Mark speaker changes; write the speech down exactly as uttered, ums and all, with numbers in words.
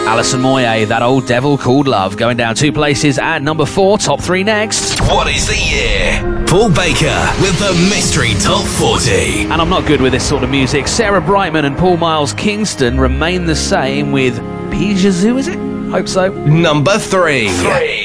Speaker 1: Alison Moyet, That Old Devil Called Love, going down two places at number four. Top three next.
Speaker 2: What is the year? Paul Baker with the Mystery Top forty.
Speaker 1: And I'm not good with this sort of music. Sarah Brightman and Paul Miles Kingston remain the same with Bijazoo, is it? Hope so.
Speaker 2: Number three.
Speaker 3: Three.